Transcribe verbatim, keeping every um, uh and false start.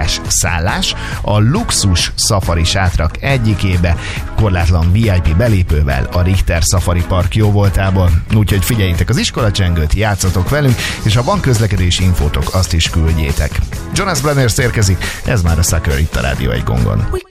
órás szállás a luxus safari sátrak egyikébe, korlátlan vé i pé belépővel a Richter Safari Park jóvoltából. Úgyhogy figyeljétek az iskolacsengőt, játszatok velünk, és ha van közlekedési infótok, azt is küldjétek. Jonas Brothers érkezik, ez már a Sucker itt a Rádió egy gongon.